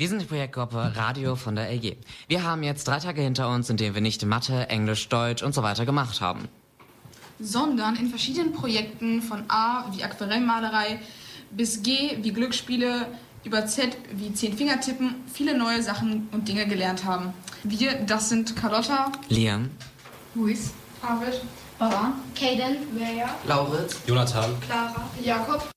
Wir sind die Projektgruppe Radio von der LG. Wir haben jetzt 3 Tage hinter uns, in denen wir nicht Mathe, Englisch, Deutsch und so weiter gemacht haben. Sondern in verschiedenen Projekten von A wie Aquarellmalerei bis G wie Glücksspiele über Z wie 10 Fingertippen viele neue Sachen und Dinge gelernt haben. Wir, das sind Carlotta, Liam, Luis, Arvid, Baran, Kaden, Verja, Lauritz, Jonathan, Clara, Jakob,